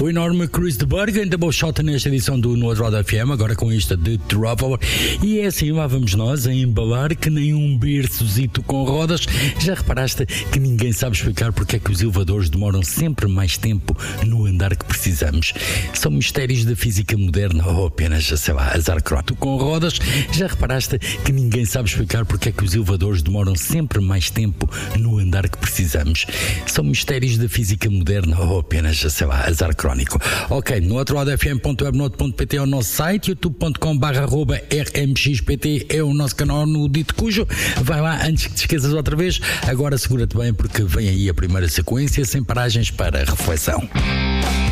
O enorme Chris de Burgh, da Bolshota nesta edição do No Outro Lado FM, agora com esta de Traveler. E é assim, lá vamos nós a embalar que nem um berçozito com rodas. Já reparaste que ninguém sabe explicar porque é que os elevadores demoram sempre mais tempo no andar que precisamos? São mistérios da física moderna ou apenas, sei lá, azar crónico com rodas? Já reparaste que ninguém sabe explicar porque é que os elevadores demoram sempre mais tempo no andar que precisamos? São mistérios da física moderna ou apenas, sei lá, azar crónico. Ok, no outro lado fm.webnote.pt é o nosso site, youtube.com/rmxpt é o nosso canal no Dito Cujo. Vai lá antes que te esqueças outra vez. Agora segura-te bem porque vem aí a primeira sequência sem paragens para reflexão.